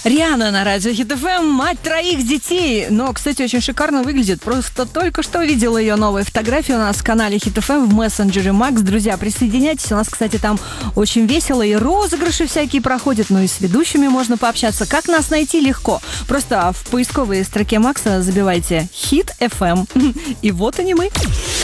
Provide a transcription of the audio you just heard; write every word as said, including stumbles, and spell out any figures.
Риана на радио Хит эф эм, мать троих детей. Но, кстати, очень шикарно выглядит. Просто только что видела ее новые фотографии у нас в канале Хит эф эм в мессенджере Макс. Друзья, присоединяйтесь. У нас, кстати, там очень весело. И розыгрыши всякие проходят. Ну и с ведущими можно пообщаться. Как нас найти? Легко. Просто в поисковой строке Макса забивайте Хит эф эм. И вот они мы.